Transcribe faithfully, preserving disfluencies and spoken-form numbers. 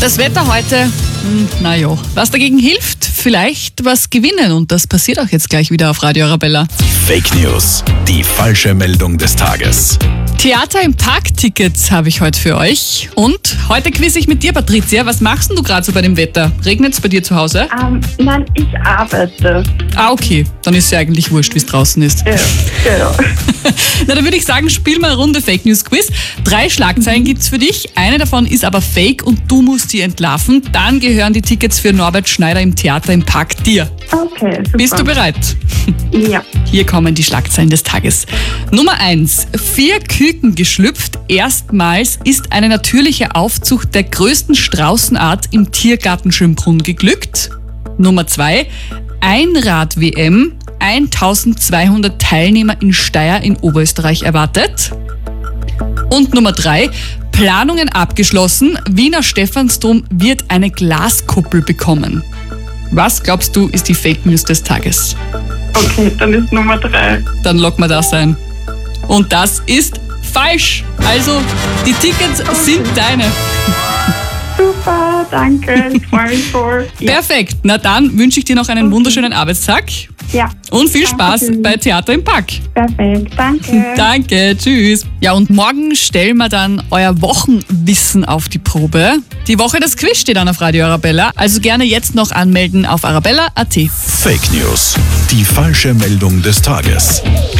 Das Wetter heute, naja, was dagegen hilft, vielleicht was gewinnen und das passiert auch jetzt gleich wieder auf Radio Arabella. Fake News, die falsche Meldung des Tages. Theater im Park-Tickets habe ich heute für euch. Und heute quiz ich mit dir, Patricia. Was machst denn du gerade so bei dem Wetter? Regnet es bei dir zu Hause? Ähm, nein, ich arbeite. Ah, okay. Dann ist es ja eigentlich wurscht, wie es draußen ist. Ja, genau. Na, dann würde ich sagen, spiel mal eine Runde Fake News Quiz. Drei Schlagzeilen gibt's für dich. Eine davon ist aber fake und du musst die entlarven. Dann gehören die Tickets für Norbert Schneider im Theater im Park dir. Okay, super. Bist du bereit? Ja. Hier kommen die Schlagzeilen des Tages. Nummer eins. Vier Küken geschlüpft. Erstmals ist eine natürliche Aufzucht der größten Straußenart im Tiergarten Schönbrunn geglückt. Nummer zwei. Einrad-W M. eintausendzweihundert Teilnehmer in Steyr in Oberösterreich erwartet. Und Nummer drei. Planungen abgeschlossen. Wiener Stephansdom wird eine Glaskuppel bekommen. Was glaubst du, ist die Fake News des Tages? Okay, dann ist Nummer drei. Dann locken wir das ein. Und das ist falsch. Also, die Tickets Okay. sind deine. Super, danke. Ich freue mich voll. Ja. Perfekt. Na dann wünsche ich dir noch einen Okay. wunderschönen Arbeitstag Ja. und viel Spaß Dankeschön. bei Theater im Park. Perfekt, danke. Danke, tschüss. Ja, und morgen stellen wir dann euer Wochenwissen auf die Probe. Die Woche das Quiz steht dann auf Radio Arabella, also gerne jetzt noch anmelden auf arabella punkt at. Fake News, die falsche Meldung des Tages.